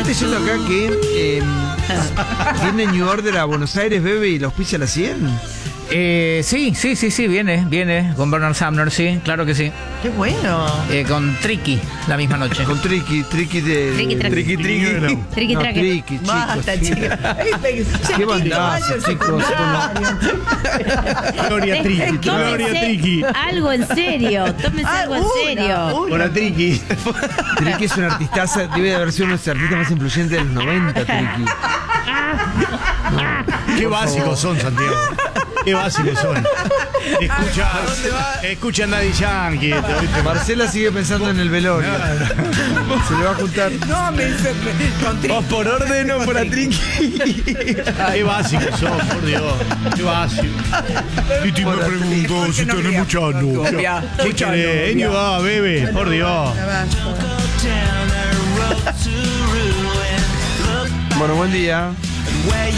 leyendo acá que viene New Order a Buenos Aires, bebe y los pisa a la 100. Sí, viene con Bernard Sumner, sí, claro que sí. Qué bueno. Con Tricky la misma noche. Con Tricky. Tricky. Tricky, Basta, chicos. Qué bandazo, chicos. Gloria Tricky. Algo en serio. Tómense algo en serio. Hola, Tricky. Tricky es una artistaza, debe de haber sido uno de los artistas más influyentes de los 90, Tricky. Qué básicos son, Santiago. Qué básicos son. Escuchan Daddy Yankee. Marcela sigue pensando en el velorio. Se le va a juntar. No, ¿Vos por orden o por la Tricky? Qué básicos son, por Dios. Qué básicos. Y te me pregunto si tenés mucha novia. ¿Qué querés? Va, bebe, por Dios. Bueno, buen día.